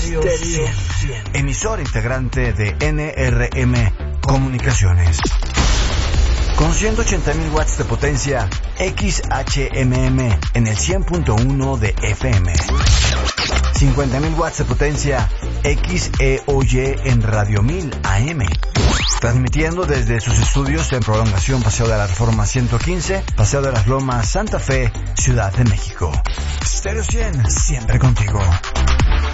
Stereo 100. Emisora integrante de NRM Comunicaciones. Con 180.000 watts de potencia, XHMM en el 100.1 de FM. 50.000 watts de potencia, XEOY en Radio 1000 AM. Transmitiendo desde sus estudios en Prolongación Paseo de la Reforma 115, Paseo de las Lomas, Santa Fe, Ciudad de México. Stereo 100, siempre contigo.